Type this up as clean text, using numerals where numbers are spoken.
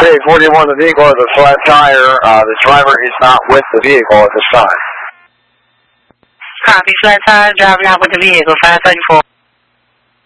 Okay, 41, the vehicle has a flat tire. The driver is not with the vehicle at this time. Copy, flat tire, driver not with the vehicle, 534.